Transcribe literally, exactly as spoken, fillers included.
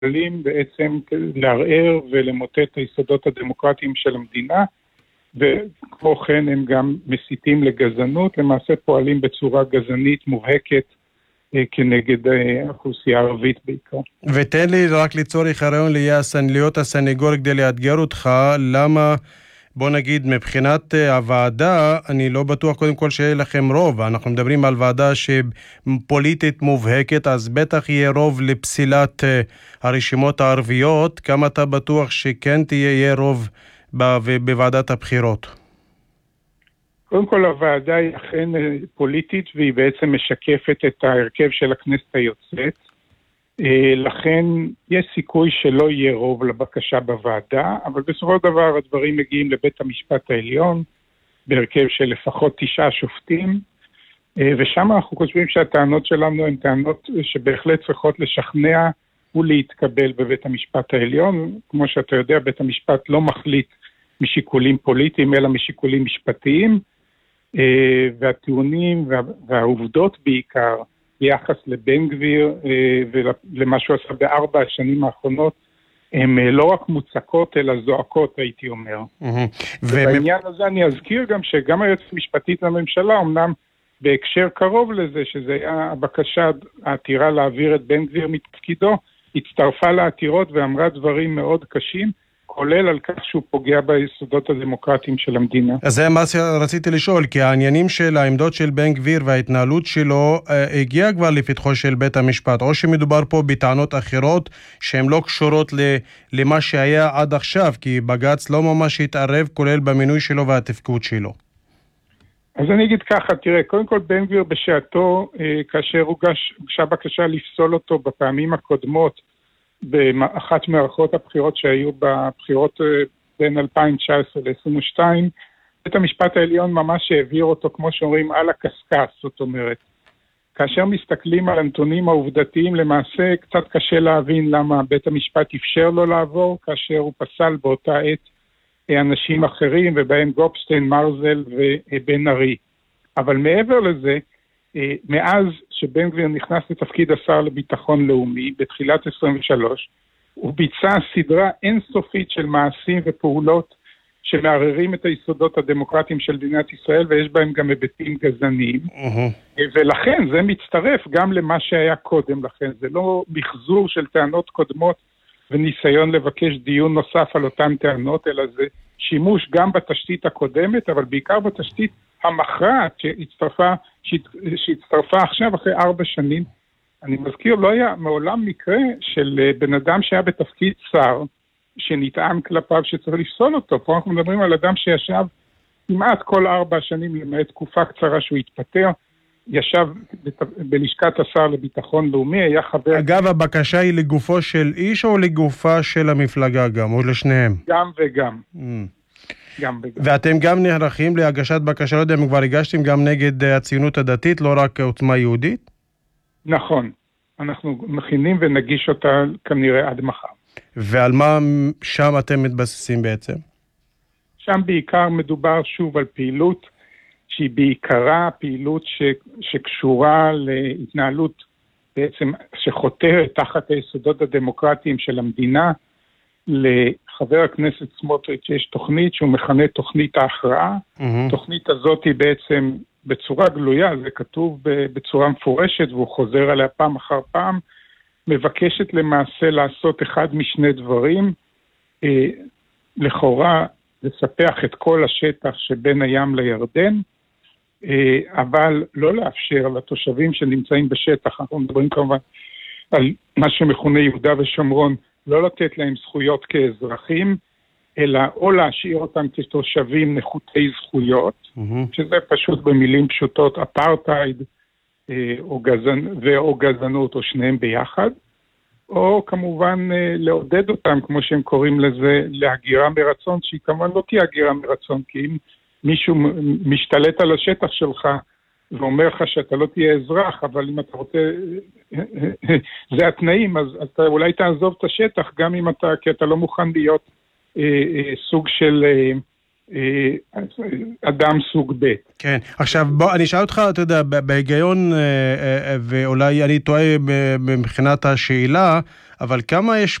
יכולים בעצם לערער ולמוטט את היסודות הדמוקרטיים של המדינה, וכמו כן הם גם מסיתים לגזענות, למעשה פועלים בצורה גזענית מובהקת כנגד האוכלוסייה הערבית בעיקר. ותן לי רק לצורך הרעיון להיות הסנגור כדי לאתגר אותך, למה בוא נגיד מבחינת הוועדה, אני לא בטוח קודם כל שיהיה לכם רוב, אנחנו מדברים על ועדה שפוליטית מובהקת, אז בטח יהיה רוב לפסילת הרשימות הערביות, כמה אתה בטוח שכן תהיה רוב בוועדת הבחירות? קודם כל הוועדה היא אכן פוליטית, והיא בעצם משקפת את ההרכב של הכנסת היוצאת, לכן יש סיכוי שלא יהיה רוב לבקשה בוועדה, אבל בסופו של דבר הדברים מגיעים לבית המשפט העליון, בהרכב של לפחות תשעה שופטים, ושם אנחנו חושבים שהטענות שלנו הן טענות שבהחלט צריכות לשכנע ולהתקבל בבית המשפט העליון. כמו שאתה יודע, בית המשפט לא מחליט משיקולים פוליטיים, אלא משיקולים משפטיים, והטיעונים והעובדות בעיקר, ביחס לבן גביר ולמה שהוא עשה בארבע השנים האחרונות, הן לא רק מוצקות אלא זועקות, הייתי אומר. ובעניין הזה אני אזכיר גם שגם היועצת המשפטית לממשלה, אמנם בהקשר קרוב לזה, שזה היה הבקשה, העתירה להעביר את בן גביר מתפקידו, הצטרפה לעתירות ואמרה דברים מאוד קשים, כולל על כך שהוא פוגע ביסודות הדמוקרטיים של המדינה. אז זה מה שרציתי לשאול, כי העניינים של העמדות של בן גביר וההתנהלות שלו הגיע כבר לפתחו של בית המשפט, או שמדובר פה בטענות אחרות שהן לא קשורות למה שהיה עד עכשיו, כי בג"ץ לא ממש התערב, כולל במינוי שלו והתפקוד שלו. אז אני אגיד ככה, תראה, קודם כל בן גביר בשעתו, כאשר הוגשה בקשה לפסול אותו בפעמים הקודמות, באחת מערכות הבחירות שהיו בבחירות בין אלפיים תשע עשרה ל-עשרים ושתיים, בית המשפט העליון ממש העביר אותו, כמו שאומרים, על הקסקס, זאת אומרת. כאשר מסתכלים על הנתונים העובדתיים, למעשה קצת קשה להבין למה בית המשפט אפשר לו לעבור, כאשר הוא פסל באותה עת אנשים אחרים, ובהם גופשטיין, מרזל ובן ארי. אבל מעבר לזה, מאז שבן גביר נכנס לתפקיד השר לביטחון לאומי בתחילת עשרים ושלוש, הוא ביצע סדרה אינסופית של מעשים ופעולות שמערערים את היסודות הדמוקרטיים של מדינת ישראל, ויש בהם גם היבטים גזעניים. Uh-huh. ולכן זה מצטרף גם למה שהיה קודם לכן. זה לא מחזור של טענות קודמות וניסיון לבקש דיון נוסף על אותן טענות, אלא זה שימוש גם בתשתית הקודמת, אבל בעיקר בתשתית המכרעת שהצטרפה, שהצטרפה עכשיו אחרי ארבע שנים. אני מזכיר, לא היה מעולם מקרה של בן אדם שהיה בתפקיד שר, שנטען כלפיו שצריך לפסול אותו. פה אנחנו מדברים על אדם שישב כמעט כל ארבע שנים, למעט תקופה קצרה שהוא התפטר, ישב בלשכת השר לביטחון לאומי, היה חבר... אגב, הבקשה היא לגופו של איש או לגופה של המפלגה גם, או לשניהם? גם וגם. Mm. גם וגם. ואתם גם נערכים להגשת בקשה, לא יודע אם כבר הגשתם גם נגד הציונות הדתית, לא רק עוצמה יהודית? נכון. אנחנו מכינים ונגיש אותה כנראה עד מחר. ועל מה שם אתם מתבססים בעצם? שם בעיקר מדובר שוב על פעילות שהיא בעיקרה פעילות ש, שקשורה להתנהלות בעצם שחותרת תחת היסודות הדמוקרטיים של המדינה. לחבר הכנסת סמוטריץ' יש תוכנית שהוא מכנה תוכנית ההכרעה. Mm-hmm. תוכנית הזאת היא בעצם בצורה גלויה, זה כתוב בצורה מפורשת והוא חוזר עליה פעם אחר פעם, מבקשת למעשה לעשות אחד משני דברים, אה, לכאורה לספח את כל השטח שבין הים לירדן, אה, אבל לא לאפשר לתושבים שנמצאים בשטח, אנחנו מדברים כמובן על מה שמכונה יהודה ושומרון, לא לתת להם זכויות כאזרחים, אלא או להשאיר אותם כתושבים נחותי זכויות, mm-hmm. שזה פשוט במילים פשוטות אפרטייד, או גזנ... ואו גזענות או שניהם ביחד, או כמובן לעודד אותם, כמו שהם קוראים לזה, להגירה מרצון, שהיא כמובן לא תהיה הגירה מרצון, כי אם מישהו משתלט על השטח שלך, ואומר לך שאתה לא תהיה אזרח, אבל אם אתה רוצה, זה התנאים, אז אתה אולי תעזוב את השטח, גם אם אתה, כי אתה לא מוכן להיות אה, אה, סוג של אה, אדם סוג ב'. כן, עכשיו בוא, אני אשאל אותך, אתה יודע, בהיגיון, ואולי אני טועה מבחינת השאלה, אבל כמה יש